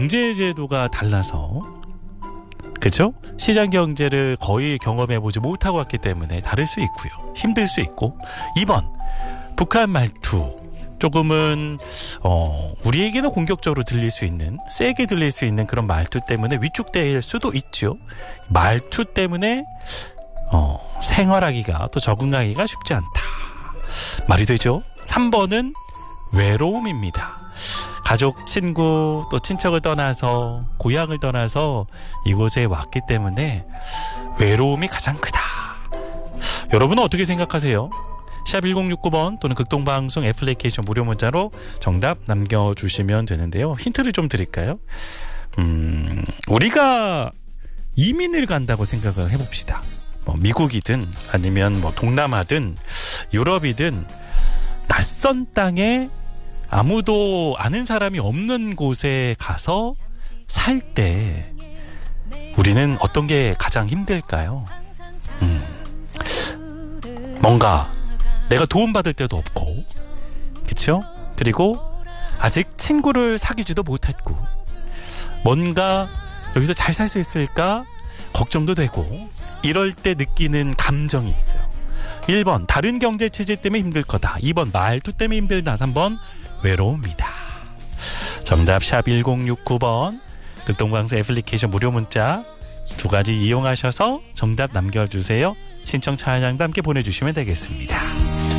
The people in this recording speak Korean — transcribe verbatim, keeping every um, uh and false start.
경제 제도가 달라서, 그죠? 시장 경제를 거의 경험해보지 못하고 왔기 때문에 다를 수 있고요. 힘들 수 있고. 이 번, 북한 말투. 조금은 어, 우리에게는 공격적으로 들릴 수 있는, 세게 들릴 수 있는 그런 말투 때문에 위축될 수도 있죠. 말투 때문에 어, 생활하기가, 또 적응하기가 쉽지 않다. 말이 되죠? 삼 번은 외로움입니다. 가족, 친구, 또 친척을 떠나서, 고향을 떠나서 이곳에 왔기 때문에 외로움이 가장 크다. 여러분은 어떻게 생각하세요? 샵 일공육구 번 또는 극동방송 애플리케이션 무료 문자로 정답 남겨주시면 되는데요. 힌트를 좀 드릴까요? 음, 우리가 이민을 간다고 생각을 해봅시다. 뭐 미국이든 아니면 뭐 동남아든 유럽이든 낯선 땅에 아무도 아는 사람이 없는 곳에 가서 살 때 우리는 어떤 게 가장 힘들까요? 음, 뭔가 내가 도움받을 데도 없고, 그쵸? 그리고 아직 친구를 사귀지도 못했고, 뭔가 여기서 잘 살 수 있을까 걱정도 되고, 이럴 때 느끼는 감정이 있어요. 일 번 다른 경제체제 때문에 힘들 거다. 이 번 말투 때문에 힘들다. 삼 번 외로움이다. 정답 샵 일공육구 번 극동방송 애플리케이션 무료 문자 두 가지 이용하셔서 정답 남겨주세요. 신청 찬양도 함께 보내주시면 되겠습니다.